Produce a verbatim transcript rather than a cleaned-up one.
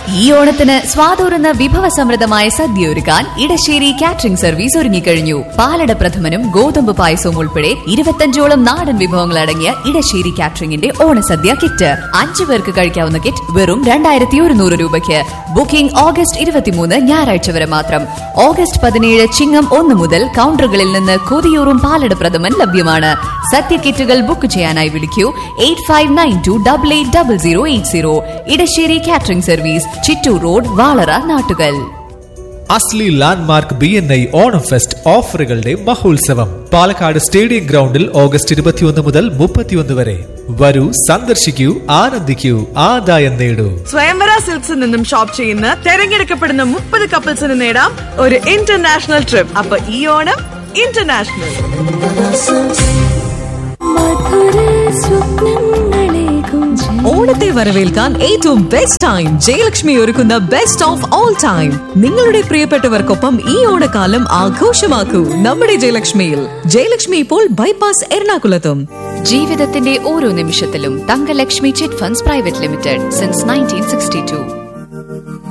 ഈ ഓണത്തിന് സ്വാതൂറുന്ന വിഭവസമൃദ്ധമായ സദ്യ ഒരുക്കാൻ ഇടശ്ശേരി കാറ്ററിംഗ് സർവീസ് ഒരുങ്ങിക്കഴിഞ്ഞു. പാലട പ്രഥമനും ഗോതമ്പ് പായസവും ഉൾപ്പെടെ ഇരുപത്തഞ്ചോളം നാടൻ വിഭവങ്ങൾ അടങ്ങിയ ഇടശ്ശേരി കാറ്ററിംഗിന്റെ ഓണസദ്യ കിറ്റ്. അഞ്ചു പേർക്ക് കഴിക്കാവുന്ന കിറ്റ് വെറും രണ്ടായിരത്തി ഒരുന്നൂറ് രൂപയ്ക്ക്. ബുക്കിംഗ് ഓഗസ്റ്റ് ഇരുപത്തിമൂന്ന് ഞായറാഴ്ച വരെ മാത്രം. ഓഗസ്റ്റ് പതിനേഴ് ചിങ്ങം ഒന്ന് മുതൽ കൗണ്ടറുകളിൽ നിന്ന് കൊതിയൂറും പാലട പ്രഥമൻ ലഭ്യമാണ്. സദ്യ കിറ്റുകൾ ബുക്ക് ചെയ്യാനായി വിളിക്കൂ eight five nine to double eight double zero eight zero. Edasseri catering service, Chittur road, Valara, Nattukal. Asli landmark B N I Onam fest ഓഫറുകളുടെ മഹോത്സവം പാലക്കാട് സ്റ്റേഡിയം ഗ്രൗണ്ടിൽ ഓഗസ്റ്റ് ഇരുപത്തിയൊന്ന് മുതൽ മുപ്പത്തിയൊന്ന് വരെ. വരൂ, സന്ദർശിക്കൂ, ആനന്ദിക്കൂ, ആദായം നേടൂ. സ്വയംവര സിൽക്സിൽ നിന്നും ഷോപ്പ് ചെയ്യുന്ന തെരഞ്ഞെടുക്കപ്പെടുന്ന മുപ്പത് കപ്പിൾസിന് നേടാം ഒരു ഇന്റർനാഷണൽ ട്രിപ്പ്. അപ്പൊ ഈ ഓണം ഇന്റർനാഷണൽ. ഓണത്തെ വരവേൽക്കാൻ ഏറ്റവും ബെസ്റ്റ് ടൈം ജയലക്ഷ്മി ഒരുക്കുന്ന ബെസ്റ്റ് ഓഫ് ഓൾ ടൈം. നിങ്ങളുടെ പ്രിയപ്പെട്ടവർക്കൊപ്പം ഈ ഓണക്കാലം ആഘോഷമാക്കൂ നമ്മുടെ ജയലക്ഷ്മിയിൽ. ജയലക്ഷ്മി ഇപ്പോൾ ബൈപ്പാസ് എറണാകുളത്തും. ജീവിതത്തിന്റെ ഓരോ നിമിഷത്തിലും Thankalakshmi chit funds private limited since nineteen sixty to.